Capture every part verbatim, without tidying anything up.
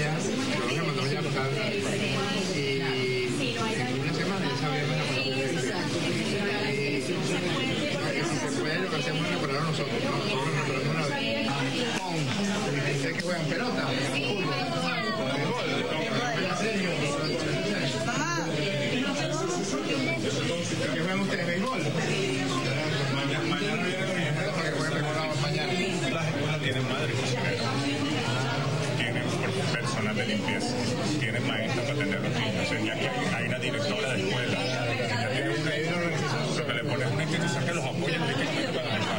ya, lo que mandamos ya a buscar, y en una semana ya sabemos la si se puede, lo que hacemos es reparar nosotros, ¿no? Nosotros reparamos la vez. Con, que juegan pelota, ¿qué juegan ustedes? ¿Béisbol? Mañana, mañana viene con mi para que jueguen béisbol mañana. Las escuelas tienen madres, tienen personal de limpieza, tienen maestras para atender a los niños, ya que hay, hay una directora de escuela, ya tiene una organización, lo que le ponen una institución que los apoya políticamente para la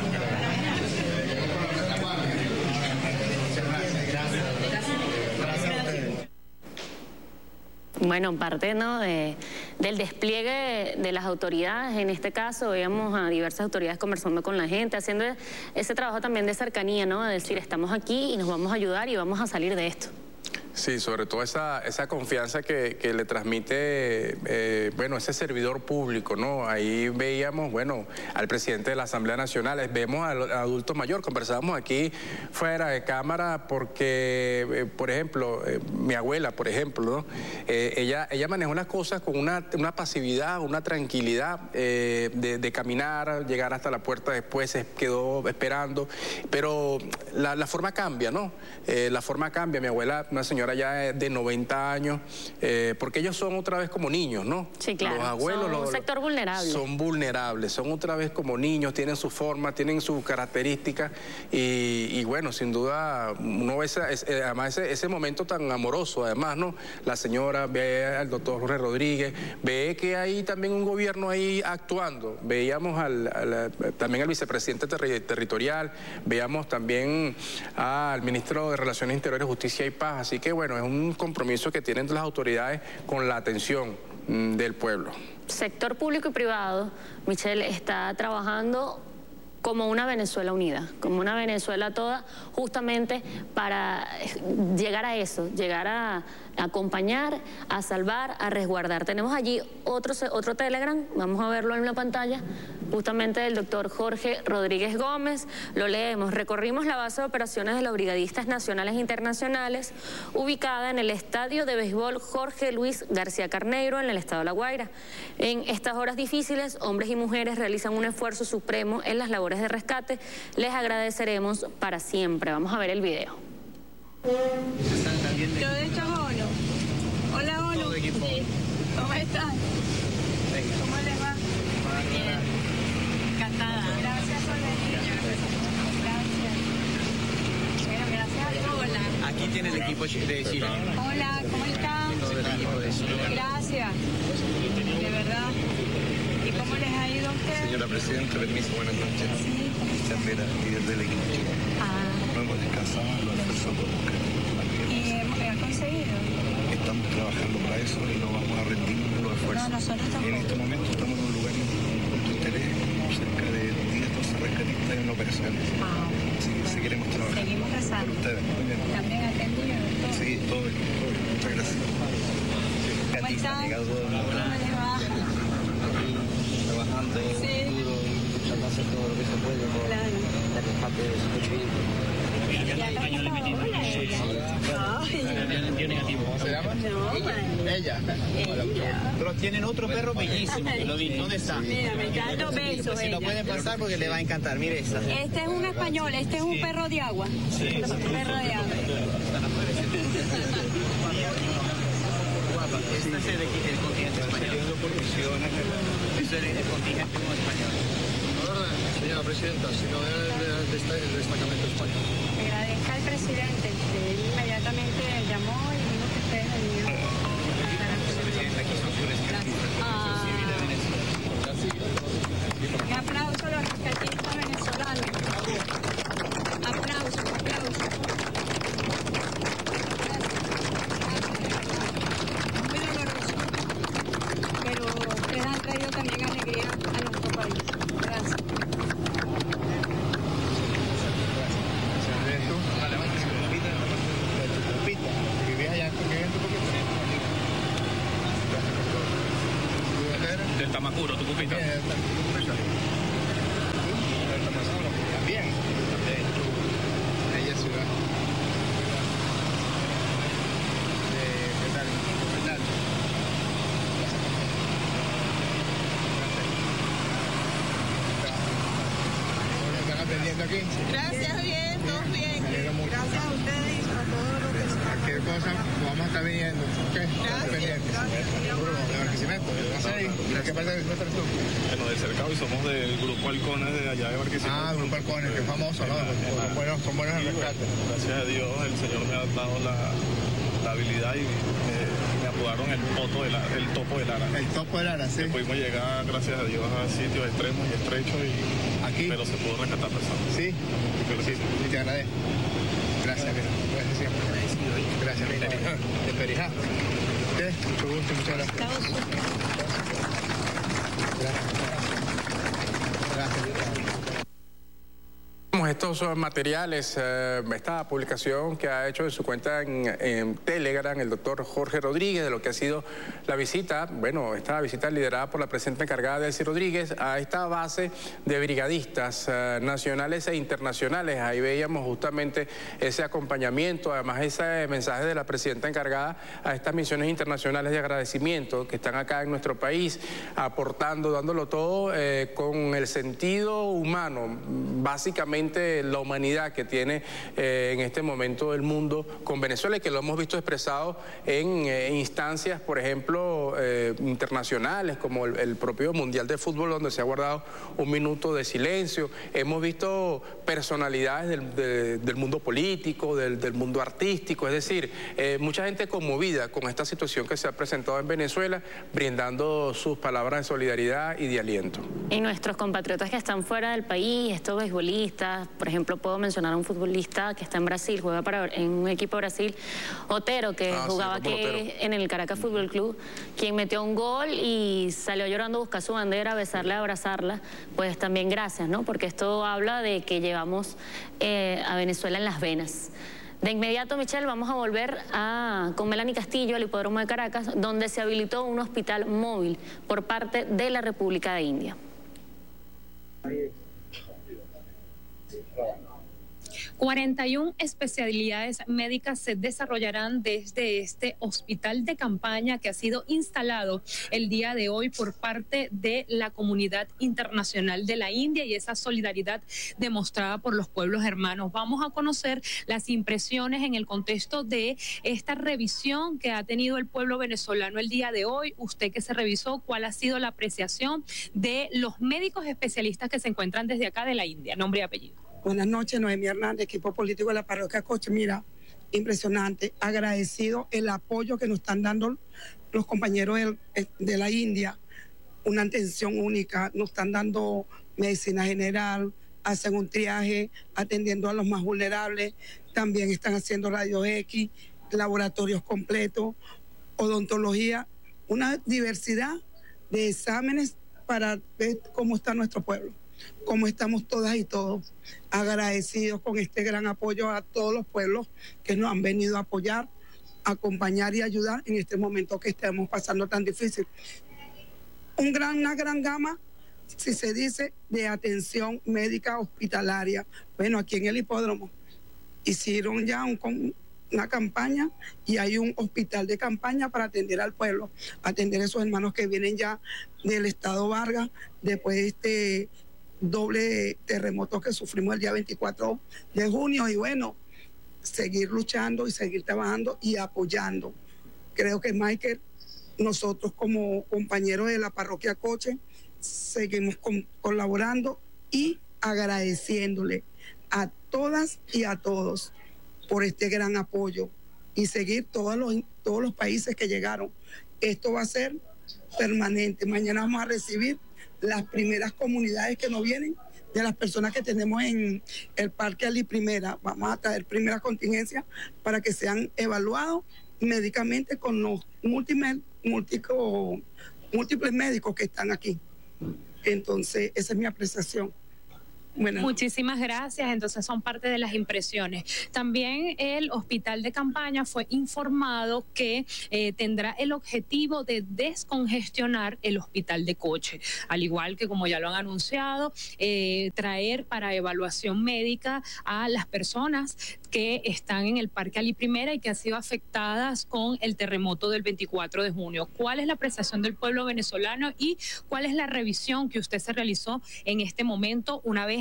Bueno, parte, ¿no?, de, del despliegue de, de las autoridades. En este caso veíamos a diversas autoridades conversando con la gente, haciendo ese trabajo también de cercanía, ¿no?, de decir, estamos aquí y nos vamos a ayudar y vamos a salir de esto. Sí, sobre todo esa, esa confianza que, que le transmite, eh, bueno, ese servidor público, ¿no? Ahí veíamos, bueno, al presidente de la Asamblea Nacional, vemos al adulto mayor, conversábamos aquí fuera de cámara porque, eh, por ejemplo, eh, mi abuela, por ejemplo, ¿no? Eh, ella, ella manejó las cosas con una, una pasividad, una tranquilidad eh, de, de caminar, llegar hasta la puerta, después se quedó esperando, pero la, la forma cambia, ¿no? Eh, la forma cambia, mi abuela, una señora ya de noventa años, eh, porque ellos son otra vez como niños, ¿no? Sí, claro. Los abuelos, son un los, sector vulnerable. Son vulnerables, son otra vez como niños, tienen su forma, tienen sus características y, y bueno, sin duda, uno ve esa, es, además ese, ese momento tan amoroso, además, ¿no? La señora ve al doctor Jorge Rodríguez, ve que hay también un gobierno ahí actuando, veíamos al, al, también al vicepresidente terri territorial, veíamos también al ministro de Relaciones Interiores, Justicia y Paz, así que bueno, es un compromiso que tienen las autoridades con la atención mm, del pueblo. Sector público y privado, Michelle, está trabajando como una Venezuela unida, como una Venezuela toda, justamente para llegar a eso, llegar a acompañar, a salvar, a resguardar. Tenemos allí otro, otro Telegram, vamos a verlo en la pantalla, justamente del doctor Jorge Rodríguez Gómez. Lo leemos: recorrimos la base de operaciones de los brigadistas nacionales e internacionales, ubicada en el estadio de béisbol Jorge Luis García Carneiro, en el estado de La Guaira. En estas horas difíciles, hombres y mujeres realizan un esfuerzo supremo en las labores de rescate. Les agradeceremos para siempre. Vamos a ver el video. Yo de hecho ONU. Hola ONU. Sí. ¿Cómo están? ¿Cómo les va? Bien. Encantada. Gracias, Soledad. Gracias. Bueno, gracias a todos. Hola. Aquí tiene el equipo de Chile. Hola, ¿cómo están? Gracias. De verdad. ¿Y cómo les ha ido a ustedes? Señora Presidenta, permiso, buenas noches. Sí. Chambera, líder del equipo chileno. Ah. No hemos descansado, lo esforzamos por buscar. ¿Y han conseguido? Estamos trabajando para eso y no vamos a rendir los esfuerzos. No, nosotros tampoco. En este momento estamos en un lugar de punto de interés, cerca de diez, doce rescatistas en operaciones. Ah. Así que seguiremos trabajando. Seguimos rezando. Por ustedes. Muy bien. También atendido. Todo. Sí, todo bien, todo bien. Muchas gracias. ¿Cómo están? ¿Cómo les va? Trabajando Sí. duro y luchando a hacer todo lo que se puede por Claro. el rescate de su pecho. ¿Cómo se llama? Ella. Ella. Pero tienen otro perro bellísimo. Lo vi. ¿Dónde está? Mira, me está dando besos. Si lo ella. pueden pasar porque le va a encantar. Mire esta. Este es un español, este es un perro de agua. Sí. Perro de agua. Este es el, el contingente español. Este es el contingente español. Señora Presidenta, si no es del destacamento español. Agradezca al presidente, que él inmediatamente llamó y dijo que ustedes venían. Ah. Un aplauso a los rescatistas venezolanos. Aplauso, aplauso. Muy doloroso, pero ustedes han traído también alegría a nuestro país. Gracias. Del Tamacuro, tu cupita. También. Ella es ciudad. atendiendo aquí? Gracias, bien, todos bien. Gracias a ustedes y a todos los que están. Cualquier cosa, vamos a estar viniendo. ¿Ok? Gracias. De Barquisimeto. ¿Qué pasa de Barquisimeto tú? Bueno, del cercado y somos del grupo Halcones de allá de Barquisimeto. Ah, Grupo Halcones, que es famoso, ¿no? Son buenos, son buenos en rescate. Gracias a Dios, el Señor me ha dado la, la habilidad y eh, me apodaron el, poto de la, el topo de Lara. El topo de Lara, sí. Pudimos llegar, gracias a Dios, a sitios extremos y estrechos, y, aquí, pero se pudo rescatar personas. Sí, pero sí. Y te agradezco. Gracias, mira. Gracias siempre. Gracias, mira. De Perijá. ¿Qué? Mucho gusto, muchas gracias. Gracias. Gracias. Estos son materiales, eh, esta publicación que ha hecho en su cuenta en, en Telegram el doctor Jorge Rodríguez de lo que ha sido la visita, bueno, esta visita liderada por la presidenta encargada Delcy Rodríguez a esta base de brigadistas eh, nacionales e internacionales. Ahí veíamos justamente ese acompañamiento, además ese mensaje de la presidenta encargada a estas misiones internacionales de agradecimiento que están acá en nuestro país, aportando, dándolo todo eh, con el sentido humano, básicamente la humanidad que tiene eh, en este momento el mundo con Venezuela, y que lo hemos visto expresado en eh, instancias, por ejemplo, eh, internacionales, como el, el propio Mundial de Fútbol, donde se ha guardado un minuto de silencio. Hemos visto personalidades del, de, del mundo político, del, del mundo artístico, es decir, eh, mucha gente conmovida con esta situación que se ha presentado en Venezuela, brindando sus palabras de solidaridad y de aliento. Y nuestros compatriotas que están fuera del país, estos beisbolistas, por ejemplo, puedo mencionar a un futbolista que está en Brasil, juega para, en un equipo de Brasil, Otero, que ah, jugaba sí, aquí en el Caracas Fútbol Club, quien metió un gol y salió llorando a buscar su bandera, a besarla, a abrazarla. Pues también gracias, ¿no? Porque esto habla de que llevamos eh, a Venezuela en las venas. De inmediato, Michelle, vamos a volver a, con Melanie Castillo al Hipódromo de Caracas, donde se habilitó un hospital móvil por parte de la República de India. cuarenta y una especialidades médicas se desarrollarán desde este hospital de campaña que ha sido instalado el día de hoy por parte de la comunidad internacional de la India y esa solidaridad demostrada por los pueblos hermanos. Vamos a conocer las impresiones en el contexto de esta revisión que ha tenido el pueblo venezolano el día de hoy. Usted que se revisó, ¿cuál ha sido la apreciación de los médicos especialistas que se encuentran desde acá de la India? Nombre y apellido. Buenas noches, Noemí Hernández, equipo político de la parroquia Coche. Mira, impresionante, agradecido el apoyo que nos están dando los compañeros de, de la India, una atención única, nos están dando medicina general, hacen un triaje atendiendo a los más vulnerables, también están haciendo rayos X, laboratorios completos, odontología, una diversidad de exámenes para ver cómo está nuestro pueblo, cómo estamos todas y todos, agradecidos con este gran apoyo a todos los pueblos que nos han venido a apoyar, acompañar y ayudar en este momento que estamos pasando tan difícil. Un gran, una gran gama, si se dice, de atención médica hospitalaria. Bueno, aquí en el hipódromo hicieron ya un, una campaña y hay un hospital de campaña para atender al pueblo, atender a esos hermanos que vienen ya del estado Vargas, después de este doble terremoto que sufrimos el día veinticuatro de junio, y bueno, seguir luchando y seguir trabajando y apoyando. Creo que, Michael, nosotros como compañeros de la parroquia Coche seguimos con, colaborando y agradeciéndole a todas y a todos por este gran apoyo y seguir todos los, todos los países que llegaron. Esto va a ser permanente. Mañana vamos a recibir las primeras comunidades que nos vienen de las personas que tenemos en el Parque Ali Primera. Vamos a traer primera contingencia para que sean evaluados médicamente con los múltiples, múltiples, múltiples médicos que están aquí. Entonces, esa es mi apreciación. Bueno. Muchísimas gracias. Entonces son parte de las impresiones. También el hospital de campaña fue informado que eh, tendrá el objetivo de descongestionar el hospital de Coche, al igual que, como ya lo han anunciado, eh, traer para evaluación médica a las personas que están en el Parque Ali Primera y que han sido afectadas con el terremoto del veinticuatro de junio. ¿Cuál es la apreciación del pueblo venezolano y cuál es la revisión que usted se realizó en este momento una vez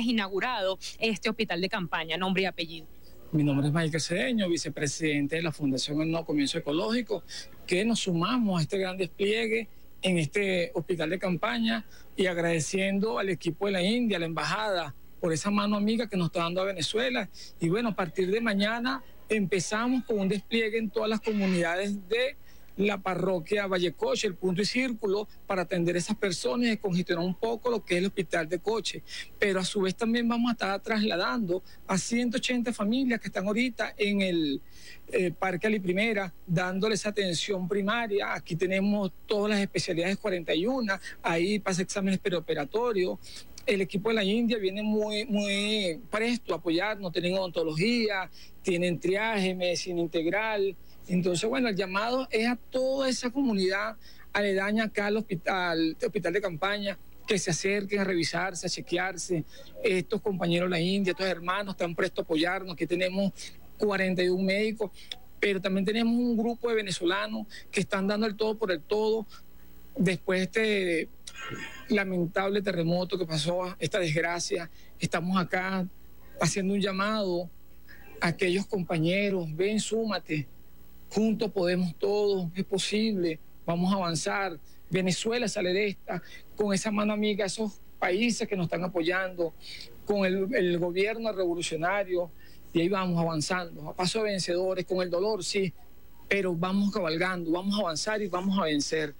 inaugurado este hospital de campaña. Nombre y apellido. Mi nombre es Michael Cedeño, vicepresidente de la Fundación El Nuevo Comienzo Ecológico, que nos sumamos a este gran despliegue en este hospital de campaña y agradeciendo al equipo de la India, a la embajada, por esa mano amiga que nos está dando a Venezuela. Y bueno, a partir de mañana empezamos con un despliegue en todas las comunidades de la parroquia Vallecoche, el punto y círculo, para atender a esas personas y descongestionar un poco lo que es el hospital de Coche. Pero a su vez también vamos a estar trasladando a ciento ochenta familias que están ahorita en el eh, Parque Ali Primera, dándoles atención primaria. Aquí tenemos todas las especialidades cuarenta y uno, ahí pasa exámenes perioperatorios. El equipo de la India viene muy, muy presto a apoyarnos, tienen odontología, tienen triaje, medicina integral. Entonces, bueno, el llamado es a toda esa comunidad aledaña acá al hospital, al hospital de campaña, que se acerquen a revisarse, a chequearse. Estos compañeros de la India, estos hermanos están prestos a apoyarnos. Aquí tenemos cuarenta y un médicos, pero también tenemos un grupo de venezolanos que están dando el todo por el todo después de este lamentable terremoto que pasó, esta desgracia. Estamos acá haciendo un llamado a aquellos compañeros: ven, súmate. Juntos podemos todos, es posible, vamos a avanzar. Venezuela sale de esta con esa mano amiga, esos países que nos están apoyando, con el, el gobierno revolucionario, y ahí vamos avanzando, a paso de vencedores, con el dolor, sí, pero vamos cabalgando, vamos a avanzar y vamos a vencer.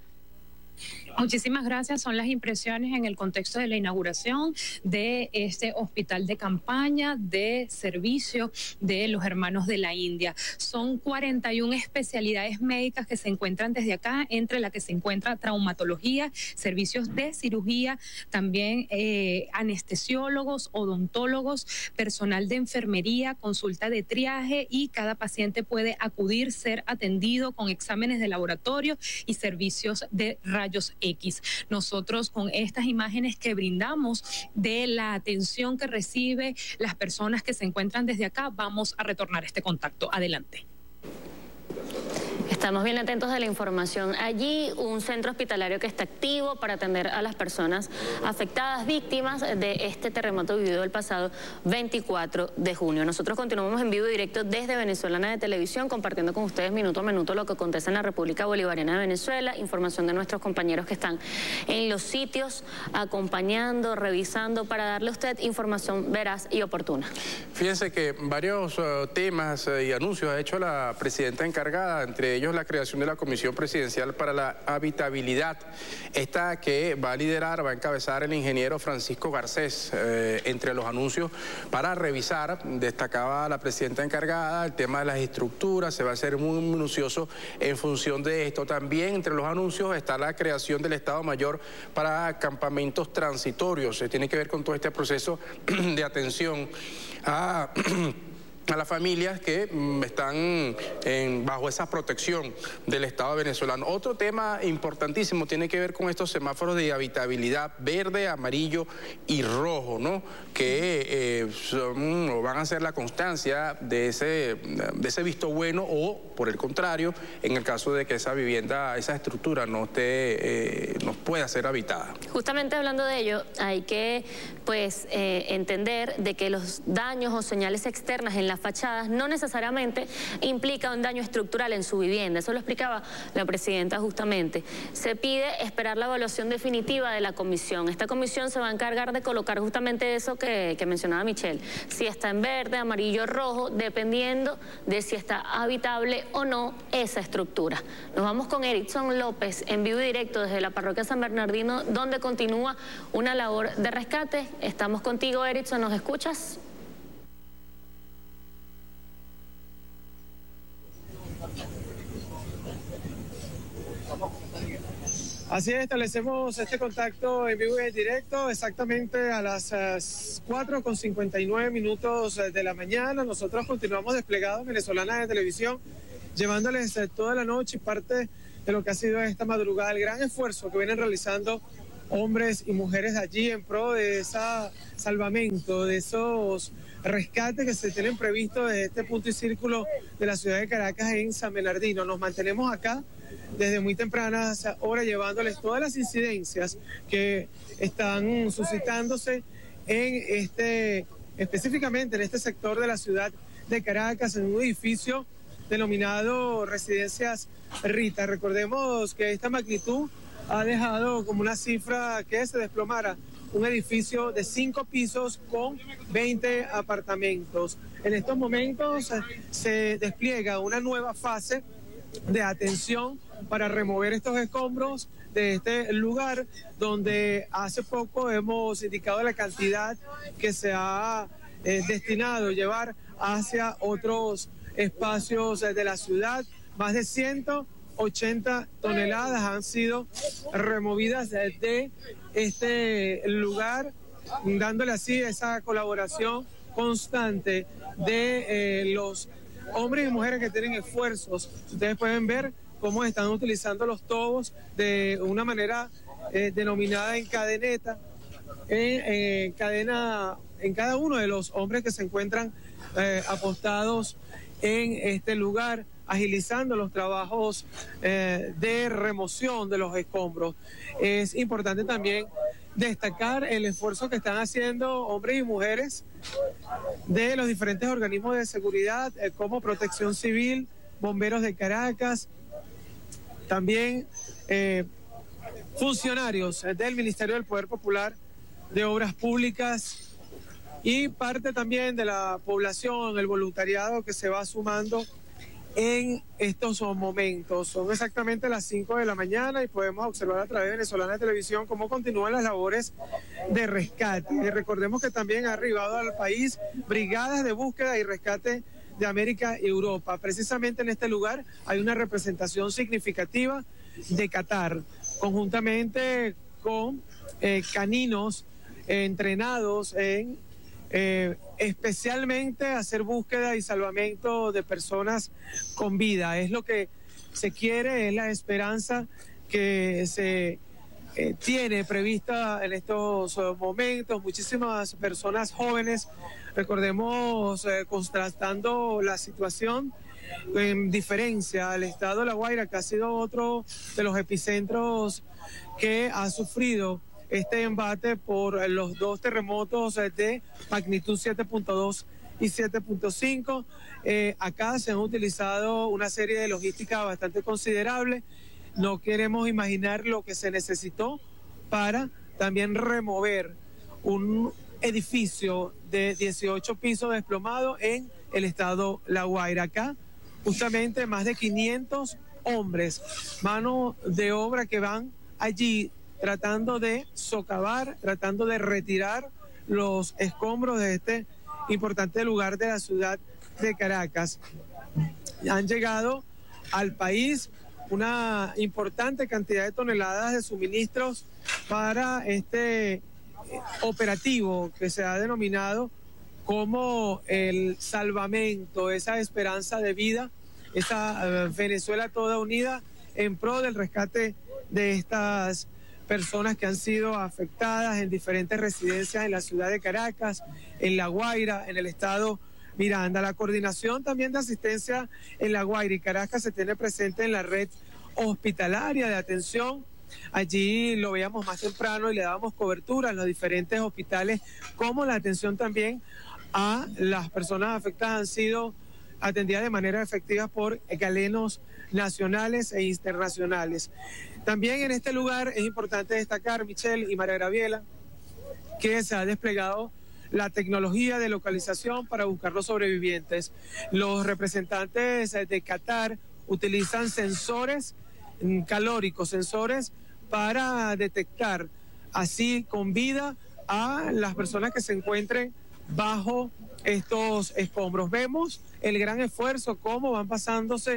Muchísimas gracias. Son las impresiones en el contexto de la inauguración de este hospital de campaña de servicio de los hermanos de la India. Son cuarenta y una especialidades médicas que se encuentran desde acá, entre las que se encuentra traumatología, servicios de cirugía, también eh, anestesiólogos, odontólogos, personal de enfermería, consulta de triaje, y cada paciente puede acudir, ser atendido con exámenes de laboratorio y servicios de rayos X. Nosotros, con estas imágenes que brindamos de la atención que recibe las personas que se encuentran desde acá, vamos a retornar este contacto. Adelante. Estamos bien atentos de la información. Allí un centro hospitalario que está activo para atender a las personas afectadas, víctimas de este terremoto vivido el pasado veinticuatro de junio. Nosotros continuamos en vivo y directo desde Venezolana de Televisión, compartiendo con ustedes minuto a minuto lo que acontece en la República Bolivariana de Venezuela, información de nuestros compañeros que están en los sitios, acompañando, revisando, para darle a usted información veraz y oportuna. Fíjense que varios uh, temas uh, y anuncios ha hecho la presidenta encargada, entre ellos la creación de la Comisión Presidencial para la Habitabilidad, esta que va a liderar, va a encabezar el ingeniero Francisco Garcés. Eh, entre los anuncios para revisar, destacaba la presidenta encargada, el tema de las estructuras, se va a hacer muy minucioso en función de esto. También entre los anuncios está la creación del Estado Mayor para campamentos transitorios, se tiene que ver con todo este proceso de atención a... a las familias que mm, están en, bajo esa protección del Estado venezolano. Otro tema importantísimo tiene que ver con estos semáforos de habitabilidad verde, amarillo y rojo, ¿no? Que eh, son, o van a ser la constancia de ese, de ese visto bueno, o por el contrario, en el caso de que esa vivienda, esa estructura no, esté, eh, no pueda ser habitada. Justamente hablando de ello, hay que pues eh, entender de que los daños o señales externas en las fachadas no necesariamente implica un daño estructural en su vivienda. Eso lo explicaba la presidenta justamente. Se pide esperar la evaluación definitiva de la comisión. Esta comisión se va a encargar de colocar justamente eso que, que mencionaba Michelle. Si está en verde, amarillo, rojo, dependiendo de si está habitable o no esa estructura. Nos vamos con Erickson López en vivo y directo desde la parroquia San Bernardino, donde continúa una labor de rescate. Estamos contigo, Erickson, ¿nos escuchas? Así es, establecemos este contacto en vivo y en directo exactamente a las cuatro con cincuenta y nueve minutos de la mañana. Nosotros continuamos desplegados en Venezolana de Televisión, llevándoles toda la noche y parte de lo que ha sido esta madrugada, el gran esfuerzo que vienen realizando hombres y mujeres allí en pro de ese salvamento, de esos rescates que se tienen previstos desde este punto y círculo de la ciudad de Caracas en San Bernardino. Nos mantenemos acá desde muy tempranas horas llevándoles todas las incidencias que están suscitándose en este, específicamente en este sector de la ciudad de Caracas, en un edificio denominado Residencias Rita. Recordemos que esta magnitud ha dejado como una cifra que se desplomara un edificio de cinco pisos con veinte apartamentos. En estos momentos se despliega una nueva fase de atención para remover estos escombros de este lugar, donde hace poco hemos indicado la cantidad que se ha eh, destinado a llevar hacia otros espacios de la ciudad. Más de ciento ochenta toneladas han sido removidas de este lugar, dándole así esa colaboración constante de eh, los hombres y mujeres que tienen esfuerzos. Ustedes pueden ver cómo están utilizando los tobos de una manera eh, denominada en cadeneta, en, en cadena, en cada uno de los hombres que se encuentran eh, apostados en este lugar, agilizando los trabajos eh, de remoción de los escombros. Es importante también destacar el esfuerzo que están haciendo hombres y mujeres de los diferentes organismos de seguridad, eh, como Protección Civil, Bomberos de Caracas, también eh, funcionarios del Ministerio del Poder Popular de Obras Públicas y parte también de la población, el voluntariado que se va sumando en estos momentos. Son exactamente las cinco de la mañana y podemos observar a través de Venezolana Televisión cómo continúan las labores de rescate. Y recordemos que también ha arribado al país brigadas de búsqueda y rescate de América y Europa. Precisamente en este lugar hay una representación significativa de Qatar, conjuntamente con eh, caninos eh, entrenados en Eh, especialmente hacer búsqueda y salvamento de personas con vida. Es lo que se quiere, es la esperanza que se eh, tiene prevista en estos uh, momentos. Muchísimas personas jóvenes, recordemos, eh, contrastando la situación en diferencia al estado de La Guaira, que ha sido otro de los epicentros que ha sufrido este embate por los dos terremotos de magnitud siete punto dos y siete punto cinco. Eh, acá se han utilizado una serie de logística bastante considerable. No queremos imaginar lo que se necesitó para también remover un edificio de dieciocho pisos desplomado en el estado La Guaira. Acá justamente más de quinientos hombres, mano de obra que van allí tratando de socavar, tratando de retirar los escombros de este importante lugar de la ciudad de Caracas. Han llegado al país una importante cantidad de toneladas de suministros para este operativo que se ha denominado como el salvamento, esa esperanza de vida, esa uh, Venezuela toda unida en pro del rescate de estas personas que han sido afectadas en diferentes residencias en la ciudad de Caracas, en La Guaira, en el estado Miranda. La coordinación también de asistencia en La Guaira y Caracas se tiene presente en la red hospitalaria de atención. Allí lo veíamos más temprano y le dábamos cobertura en los diferentes hospitales, como la atención también a las personas afectadas han sido atendidas de manera efectiva por galenos nacionales e internacionales. También en este lugar es importante destacar, Michelle y María Graviela, que se ha desplegado la tecnología de localización para buscar los sobrevivientes. Los representantes de Qatar utilizan sensores calóricos, sensores para detectar así con vida a las personas que se encuentren bajo estos escombros. Vemos el gran esfuerzo, cómo van pasándose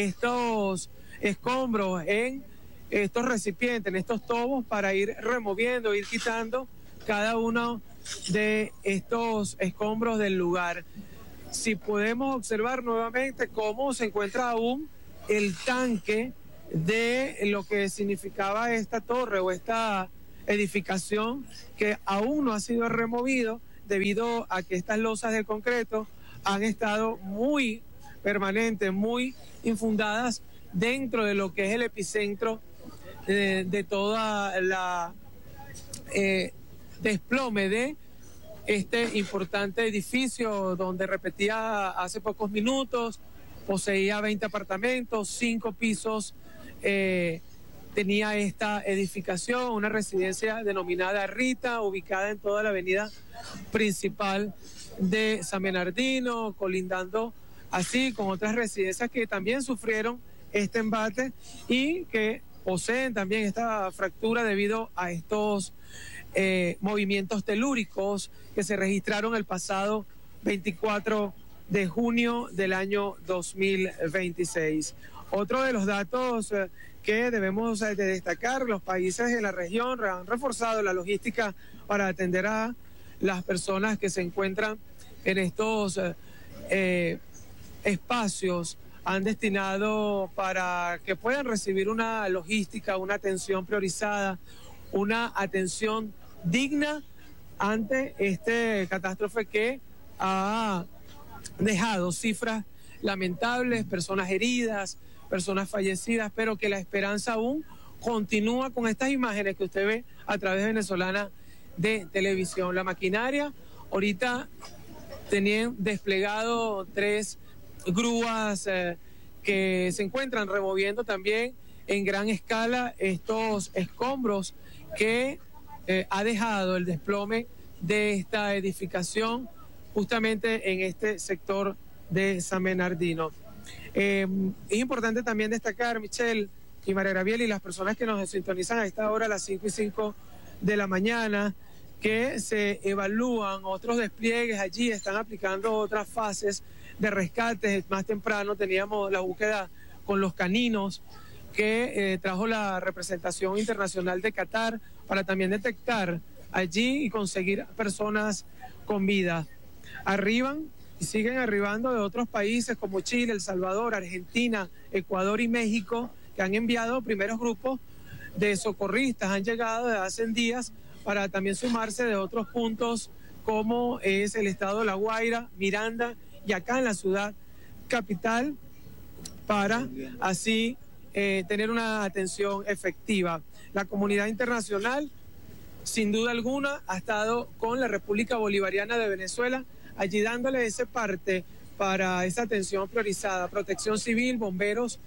estos escombros en estos recipientes, en estos tobos, para ir removiendo, ir quitando cada uno de estos escombros del lugar. Si podemos observar nuevamente cómo se encuentra aún el tanque de lo que significaba esta torre o esta edificación, que aún no ha sido removido debido a que estas losas de concreto han estado muy permanentes, muy infundadas dentro de lo que es el epicentro de, de toda la eh, desplome de este importante edificio donde repetía hace pocos minutos, poseía veinte apartamentos, cinco pisos, eh, tenía esta edificación, una residencia denominada Rita, ubicada en toda la avenida principal de San Bernardino, colindando así con otras residencias que también sufrieron este embate y que poseen también esta fractura debido a estos eh, movimientos telúricos que se registraron el pasado veinticuatro de junio del año dos mil veintiséis. Otro de los datos eh, que debemos eh, de destacar, los países de la región han reforzado la logística para atender a las personas que se encuentran en estos eh, eh, espacios, han destinado para que puedan recibir una logística, una atención priorizada, una atención digna ante este catástrofe que ha dejado cifras lamentables, personas heridas, personas fallecidas, pero que la esperanza aún continúa con estas imágenes que usted ve a través de Venezolana de Televisión. La maquinaria, ahorita tenían desplegado tres grúas eh, que se encuentran removiendo también en gran escala estos escombros que eh, ha dejado el desplome de esta edificación justamente en este sector de San Bernardino. Eh, es importante también destacar, Michelle y María Gabriela y las personas que nos sintonizan a esta hora, a las cinco y cinco de la mañana, que se evalúan otros despliegues allí, están aplicando otras fases de rescate. Más temprano teníamos la búsqueda con los caninos que eh, trajo la representación internacional de Qatar para también detectar allí y conseguir personas con vida. Arriban y siguen arribando de otros países como Chile, El Salvador, Argentina, Ecuador y México, que han enviado primeros grupos de socorristas, han llegado desde hace días para también sumarse de otros puntos como es el estado de La Guaira, Miranda y acá en la ciudad capital, para así eh, tener una atención efectiva. La comunidad internacional, sin duda alguna, ha estado con la República Bolivariana de Venezuela, allí dándole ese parte para esa atención priorizada. Protección Civil, bomberos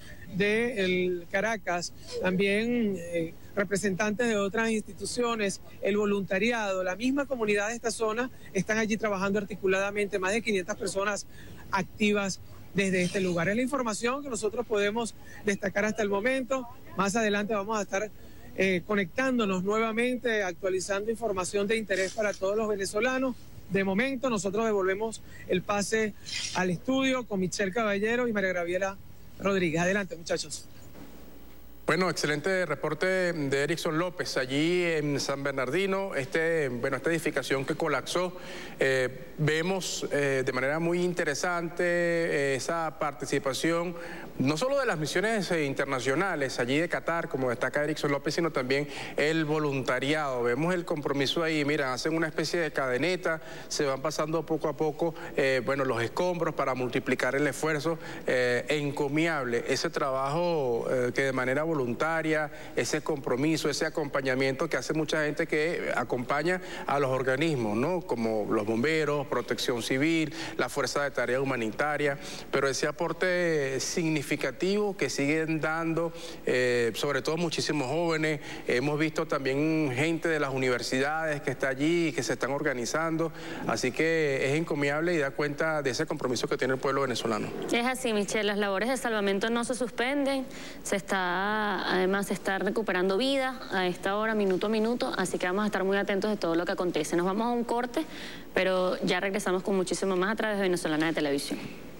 de Caracas, también eh, representantes de otras instituciones, el voluntariado, la misma comunidad de esta zona están allí trabajando articuladamente, más de quinientas personas activas desde este lugar. Es la información que nosotros podemos destacar hasta el momento. Más adelante vamos a estar eh, conectándonos nuevamente, actualizando información de interés para todos los venezolanos. De momento nosotros devolvemos el pase al estudio con Michelle Caballero y María Gabriela Rodríguez. Adelante, muchachos. Bueno, excelente reporte de Erickson López allí en San Bernardino. Este, bueno, esta edificación que colapsó, eh, vemos eh, de manera muy interesante eh, esa participación, no solo de las misiones eh, internacionales allí de Qatar, como destaca Erickson López, sino también el voluntariado. Vemos el compromiso ahí, mira, hacen una especie de cadeneta, se van pasando poco a poco, eh, bueno, los escombros para multiplicar el esfuerzo. Eh, encomiable ese trabajo eh, que de manera voluntaria, ese compromiso, ese acompañamiento que hace mucha gente que acompaña a los organismos, ¿no? Como los bomberos, Protección Civil, la Fuerza de Tarea Humanitaria, pero ese aporte significativo que siguen dando, eh, sobre todo muchísimos jóvenes. Hemos visto también gente de las universidades que está allí, que se están organizando, así que es encomiable y da cuenta de ese compromiso que tiene el pueblo venezolano. Es así, Michelle, las labores de salvamento no se suspenden, se está, además se está recuperando vida a esta hora, minuto a minuto, así que vamos a estar muy atentos de todo lo que acontece. Nos vamos a un corte, pero ya regresamos con muchísimo más a través de Venezolana de Televisión.